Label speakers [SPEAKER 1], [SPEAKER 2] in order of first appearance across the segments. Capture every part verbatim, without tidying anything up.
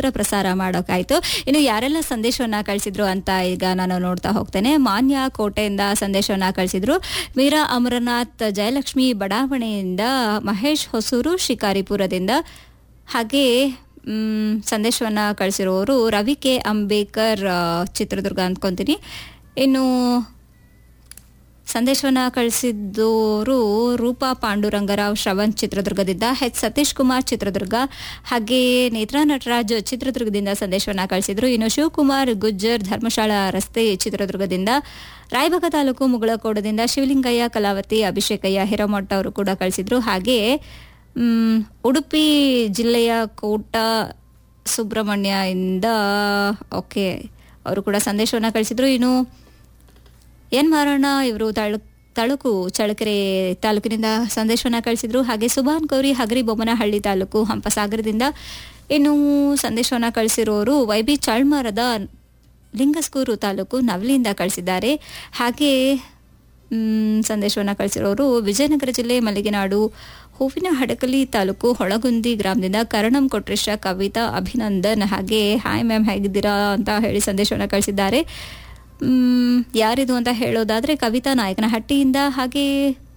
[SPEAKER 1] ಮಾತ್ರ ಪ್ರಸಾರ ಮಾಡೋಕ್ಕಾಯ್ತು. ಇನ್ನು ಯಾರೆಲ್ಲ ಸಂದೇಶವನ್ನ ಕಳಿಸಿದ್ರು ಅಂತ ಈಗ ನಾನು ನೋಡ್ತಾ ಹೋಗ್ತೇನೆ. ಮಾನ್ಯ ಕೋಟೆಯಿಂದ ಸಂದೇಶವನ್ನ ಕಳಿಸಿದ್ರು. ವೀರ ಅಮರನಾಥ್ ಜಯಲಕ್ಷ್ಮಿ ಬಡಾವಣೆಯಿಂದ, ಮಹೇಶ್ ಹೊಸೂರು ಶಿಕಾರಿಪುರದಿಂದ, ಹಾಗೆ ಸಂದೇಶವನ್ನ ಕಳಿಸಿರೋರು ರವಿ ಕೆ ಅಂಬೇಕರ್ ಚಿತ್ರದುರ್ಗ ಅಂದ್ಕೊಂತೀನಿ. ಇನ್ನು ಸಂದೇಶವನ್ನ ಕಳಿಸಿದ್ದೋರು ರೂಪಾ ಪಾಂಡುರಂಗರಾವ್ ಶ್ರವಣ್ ಚಿತ್ರದುರ್ಗದಿಂದ, ಎಚ್ ಸತೀಶ್ ಕುಮಾರ್ ಚಿತ್ರದುರ್ಗ, ಹಾಗೆ ನೇತ್ರಾ ನಟರಾಜ್ ಚಿತ್ರದುರ್ಗದಿಂದ ಸಂದೇಶವನ್ನ ಕಳಿಸಿದ್ರು. ಇನ್ನು ಶಿವಕುಮಾರ್ ಗುಜ್ಜರ್ ಧರ್ಮಶಾಲಾ ರಸ್ತೆ ಚಿತ್ರದುರ್ಗದಿಂದ, ರಾಯಬಾಗ ತಾಲೂಕು ಮುಗಳಕೋಡದಿಂದ ಶಿವಲಿಂಗಯ್ಯ ಕಲಾವತಿ ಅಭಿಷೇಕಯ್ಯ ಹಿರಮಠ ಅವರು ಕೂಡ ಕಳಿಸಿದ್ರು. ಹಾಗೆ ಉಡುಪಿ ಜಿಲ್ಲೆಯ ಕೋಟ ಸುಬ್ರಹ್ಮಣ್ಯ ಇಂದ ಓಕೆ ಅವರು ಕೂಡ ಸಂದೇಶವನ್ನ ಕಳಿಸಿದ್ರು. ಇನ್ನು ಎನ್ ಮಾರಣ್ಣ ಇವರು ತಾಳು ತಾಲೂಕು ಚಳ್ಳಕೆರೆ ತಾಲೂಕಿನಿಂದ ಸಂದೇಶವನ್ನ ಕಳಿಸಿದ್ರು. ಹಾಗೆ ಸುಭಾನ್ ಗೌರಿ ಹಗರಿ ಬೊಮ್ಮನಹಳ್ಳಿ ತಾಲೂಕು ಹಂಪಸಾಗರದಿಂದ. ಇನ್ನು ಸಂದೇಶವನ್ನ ಕಳಿಸಿರೋರು ವೈ ಬಿ ಚಾಳ್ಮಾರದ ಲಿಂಗಸ್ಕೂರು ತಾಲೂಕು ನವಲಿಯಿಂದ ಕಳಿಸಿದ್ದಾರೆ. ಹಾಗೆ ಸಂದೇಶವನ್ನ ಕಳಿಸಿರೋರು ವಿಜಯನಗರ ಜಿಲ್ಲೆ ಮಲ್ಲಿಗೆನಾಡು ಹೂವಿನ ಹಡಕಲಿ ತಾಲೂಕು ಹೊಳಗುಂದಿ ಗ್ರಾಮದಿಂದ ಕರಣಂ ಕೊಟ್ರೇಶ ಕವಿತಾ ಅಭಿನಂದನ್. ಹಾಗೆ ಹಾಯ್ ಮ್ಯಾಮ್ ಹೇಗಿದ್ದೀರಾ ಅಂತ ಹೇಳಿ ಸಂದೇಶವನ್ನ ಕಳಿಸಿದ್ದಾರೆ. ಯಾರಿದು ಅಂತ ಹೇಳೋದಾದ್ರೆ ಕವಿತಾ ನಾಯಕನಹಟ್ಟಿಯಿಂದ. ಹಾಗೆ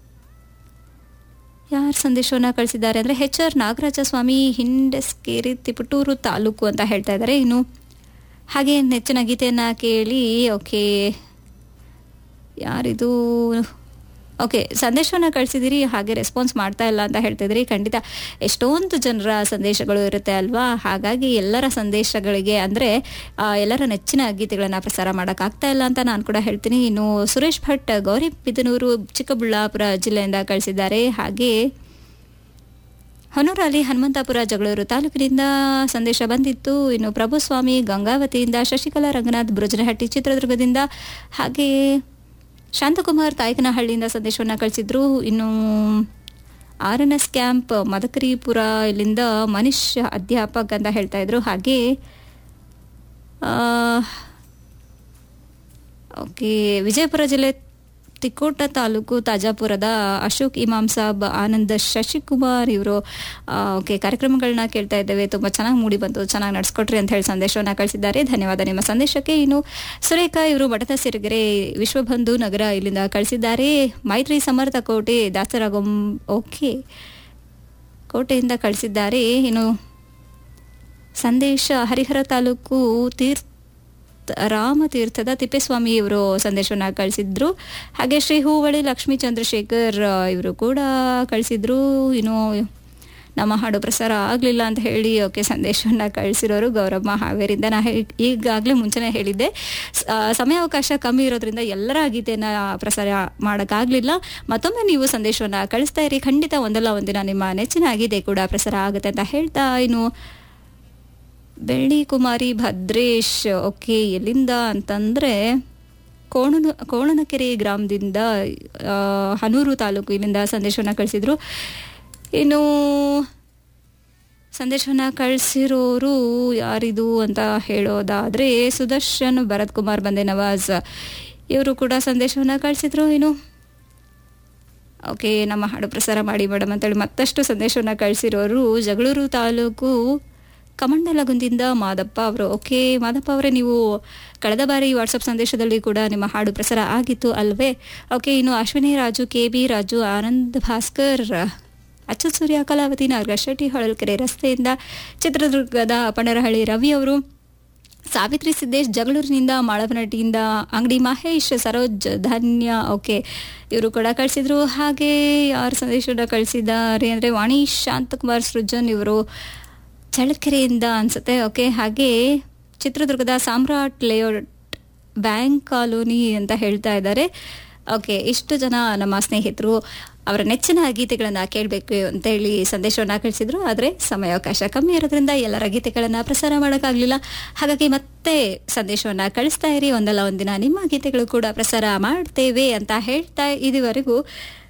[SPEAKER 1] ಯಾರು ಸಂದೇಶವನ್ನ ಕಳಿಸಿದ್ದಾರೆ ಅಂದ್ರೆ ಎಚ್ ಆರ್ ನಾಗರಾಜ ಸ್ವಾಮಿ ಹಿಂಡಸ್ಕೇರಿ ತಿಪಟೂರು ತಾಲೂಕು ಅಂತ ಹೇಳ್ತಾ ಇದ್ದಾರೆ. ಇನ್ನು ಹಾಗೆ ನೆಚ್ಚಿನ ಗೀತೆಯನ್ನ ಕೇಳಿ ಓಕೆ ಯಾರಿದು ಓಕೆ ಸಂದೇಶವನ್ನ ಕಳಿಸಿದಿರಿ, ಹಾಗೆ ರೆಸ್ಪಾನ್ಸ್ ಮಾಡ್ತಾ ಇಲ್ಲ ಅಂತ ಹೇಳ್ತಿದ್ರಿ. ಖಂಡಿತ ಎಷ್ಟೊಂದು ಜನರ ಸಂದೇಶಗಳು ಇರುತ್ತೆ ಅಲ್ವಾ, ಹಾಗಾಗಿ ಎಲ್ಲರ ಸಂದೇಶಗಳಿಗೆ ಅಂದರೆ ಎಲ್ಲರ ನೆಚ್ಚಿನ ಗೀತೆಗಳನ್ನು ಪ್ರಸಾರ ಮಾಡೋಕ್ಕಾಗ್ತಾ ಇಲ್ಲ ಅಂತ ನಾನು ಕೂಡ ಹೇಳ್ತೀನಿ. ಇನ್ನು ಸುರೇಶ್ ಭಟ್ ಗೌರಿ ಬಿದನೂರು ಚಿಕ್ಕಬಳ್ಳಾಪುರ ಜಿಲ್ಲೆಯಿಂದ ಕಳಿಸಿದ್ದಾರೆ. ಹಾಗೆ ಹೊನ್ನೂರಲ್ಲಿ ಹನುಮಂತಾಪುರ ಜಗಳೂರು ತಾಲೂಕಿನಿಂದ ಸಂದೇಶ ಬಂದಿತ್ತು. ಇನ್ನು ಪ್ರಭುಸ್ವಾಮಿ ಗಂಗಾವತಿಯಿಂದ, ಶಶಿಕಲಾ ರಂಗನಾಥ್ ಬುರುಜನಹಟ್ಟಿ ಚಿತ್ರದುರ್ಗದಿಂದ, ಹಾಗೆ ಶಾಂತಕುಮಾರ್ ತಾಯಕನಹಳ್ಳಿಯಿಂದ ಸಂದೇಶವನ್ನ ಕಳಿಸಿದ್ರು. ಇನ್ನು R N S camp Madakaripura ಇಲ್ಲಿಂದ ಮನೀಶ್ ಅಧ್ಯಾಪಕ್ ಅಂತ ಹೇಳ್ತಾ ಇದ್ರು. ಹಾಗೆ ಓಕೆ ವಿಜಯಪುರ ಜಿಲ್ಲೆ ತಿಕೋಟ ತಾಲೂಕು ತಾಜಾಪುರದ ಅಶೋಕ್ ಇಮಾಮ್ ಸಾಬ್, ಆನಂದ್ ಶಶಿಕುಮಾರ್ ಇವರು ಓಕೆ ಕಾರ್ಯಕ್ರಮಗಳನ್ನ ಕೇಳ್ತಾ ಇದ್ದೇವೆ, ತುಂಬ ಚೆನ್ನಾಗಿ ಮೂಡಿ ಬಂತು, ಚೆನ್ನಾಗಿ ನಡ್ಸ್ಕೊಟ್ರಿ ಅಂತ ಹೇಳಿ ಸಂದೇಶವನ್ನ ಕಳಿಸಿದ್ದಾರೆ. ಧನ್ಯವಾದ ನಿಮ್ಮ ಸಂದೇಶಕ್ಕೆ. ಇನ್ನು ಸುರೇಖಾ ಇವರು ಮಠದ ಸಿರಿಗೆರೆ ವಿಶ್ವಬಂಧು ನಗರ ಇಲ್ಲಿಂದ ಕಳಿಸಿದ್ದಾರೆ. ಮೈತ್ರಿ ಸಮರ್ಥ ಕೋಟೆ ದಾಸರಾಗೊಂ ಓಕೆ ಕೋಟೆಯಿಂದ ಕಳಿಸಿದ್ದಾರೆ. ಇನ್ನು ಸಂದೇಶ ಹರಿಹರ ತಾಲೂಕು ತೀರ್ಥ ರಾಮತೀರ್ಥದ ತಿಪ್ಪೇಸ್ವಾಮಿ ಇವರು ಸಂದೇಶವನ್ನ ಕಳಿಸಿದ್ರು. ಹಾಗೆ ಶ್ರೀ ಹೂವಳಿ ಲಕ್ಷ್ಮೀ ಚಂದ್ರಶೇಖರ್ ಇವರು ಕೂಡ ಕಳಿಸಿದ್ರು. ಇನ್ನು ನಮ್ಮ ಹಾಡು ಪ್ರಸಾರ ಆಗಲಿಲ್ಲ ಅಂತ ಹೇಳಿ ಓಕೆ ಸಂದೇಶವನ್ನ ಕಳಿಸಿರೋರು ಗೌರಮ್ಮ ಹಾವೇರಿಂದ. ನಾ ಈಗಾಗಲೇ ಮುಂಚೆನೇ ಹೇಳಿದ್ದೆ, ಸಮಯಾವಕಾಶ ಕಮ್ಮಿ ಇರೋದ್ರಿಂದ ಎಲ್ಲರ ಗೀತೆಯನ್ನು ಪ್ರಸಾರ ಮಾಡೋಕ್ಕಾಗಲಿಲ್ಲ. ಮತ್ತೊಮ್ಮೆ ನೀವು ಸಂದೇಶವನ್ನ ಕಳಿಸ್ತಾ ಇರಿ, ಖಂಡಿತ ಒಂದಲ್ಲ ಒಂದಿನ ನಿಮ್ಮ ನೆಚ್ಚಿನ ಗೀತೆ ಕೂಡ ಪ್ರಸಾರ ಆಗುತ್ತೆ ಅಂತ ಹೇಳ್ತಾ, ಇನ್ನು ಬೆಳ್ಳಿ ಕುಮಾರಿ ಭದ್ರೇಶ್ ಓಕೆ ಎಲ್ಲಿಂದ ಅಂತಂದರೆ ಕೋಣನ ಕೋಣನಕೆರೆ ಗ್ರಾಮದಿಂದ ಹನೂರು ತಾಲೂಕು ಇಲ್ಲಿಂದ ಸಂದೇಶವನ್ನು ಕಳಿಸಿದ್ರು. ಇನ್ನು ಸಂದೇಶವನ್ನು ಕಳಿಸಿರೋರು ಯಾರಿದು ಅಂತ ಹೇಳೋದಾದರೆ ಸುದರ್ಶನ್ ಭರತ್ ಕುಮಾರ್ ಬಂದೆ ನವಾಜ್ ಇವರು ಕೂಡ ಸಂದೇಶವನ್ನು ಕಳಿಸಿದ್ರು. ಇನ್ನು ಓಕೆ ನಮ್ಮ ಹಾಡು ಪ್ರಸಾರ ಮಾಡಿ ಮೇಡಮ್ ಅಂತೇಳಿ ಮತ್ತಷ್ಟು ಸಂದೇಶವನ್ನು ಕಳಿಸಿರೋರು ಜಗಳೂರು ತಾಲೂಕು ಕಮಂಡಲಗುಂದಿಂದ ಮಾದಪ್ಪ ಅವರು. ಓಕೆ ಮಾದಪ್ಪ ಅವರೇ, ನೀವು ಕಳೆದ ಬಾರಿ ವಾಟ್ಸಪ್ ಸಂದೇಶದಲ್ಲಿ ಕೂಡ ನಿಮ್ಮ ಹಾಡು ಪ್ರಸಾರ ಆಗಿತ್ತು ಅಲ್ವೇ? ಓಕೆ. ಇನ್ನು ಅಶ್ವಿನಿ ರಾಜು, ಕೆ ಬಿ ರಾಜು, ಆನಂದ್ ಭಾಸ್ಕರ್, ಅಚ್ಯುತ್ ಸೂರ್ಯ, ಕಲಾವತಿ, ನಾಗರಾಜ್ ಶೆಟ್ಟಿ, ಹೊಳಲ್ಕೆರೆ ರಸ್ತೆಯಿಂದ, ಚಿತ್ರದುರ್ಗದ ಪಣರಹಳ್ಳಿ ರವಿ ಅವರು, ಸಾವಿತ್ರಿ ಸಿದ್ದೇಶ್ ಜಗಳೂರಿನಿಂದ, ಮಾಳವನಟ್ಟಿಯಿಂದ ಅಂಗಡಿ ಮಹೇಶ್, ಸರೋಜ್ ಧನ್ಯ ಓಕೆ ಇವರು ಕೂಡ ಕಳಿಸಿದ್ರು. ಹಾಗೆ ಯಾರು ಸಂದೇಶವನ್ನು ಕಳಿಸಿದ್ದಾರೆ ಅಂದರೆ ವಾಣಿ ಶಾಂತಕುಮಾರ್ ಸೃಜನ್ ಇವರು ಚಳ್ಳಕೆರೆಯಿಂದ ಅನ್ಸುತ್ತೆ. ಓಕೆ. ಹಾಗೆ ಚಿತ್ರದುರ್ಗದ ಸಾಮ್ರಾಟ್ ಲೇಔಟ್ ಬ್ಯಾಂಕ್ ಕಾಲೋನಿ ಅಂತ ಹೇಳ್ತಾ ಇದ್ದಾರೆ. ಓಕೆ, ಇಷ್ಟು ಜನ ನಮ್ಮ ಸ್ನೇಹಿತರು ಅವರ ನೆಚ್ಚಿನ ಗೀತೆಗಳನ್ನು ಕೇಳಬೇಕು ಅಂತೇಳಿ ಸಂದೇಶವನ್ನು ಕಳಿಸಿದ್ರು. ಆದರೆ ಸಮಯಾವಕಾಶ ಕಮ್ಮಿ ಇರೋದ್ರಿಂದ ಎಲ್ಲರ ಗೀತೆಗಳನ್ನು ಪ್ರಸಾರ ಮಾಡೋಕ್ಕಾಗಲಿಲ್ಲ. ಹಾಗಾಗಿ ಮತ್ತೆ ಸಂದೇಶವನ್ನು ಕಳಿಸ್ತಾ ಇರಿ, ಒಂದಲ್ಲ ಒಂದಿನ ನಿಮ್ಮ ಗೀತೆಗಳು ಕೂಡ ಪ್ರಸಾರ ಮಾಡ್ತೇವೆ ಅಂತ ಹೇಳ್ತಾ ಇದುವರೆಗೂ